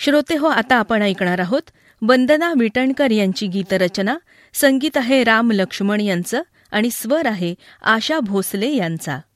श्रोते हो, आता आपण ऐकणार आहोत वंदना विटणकर यांची गीतरचना. संगीत आहे राम लक्ष्मण यांचं आणि स्वर आहे आशा भोसले यांचा.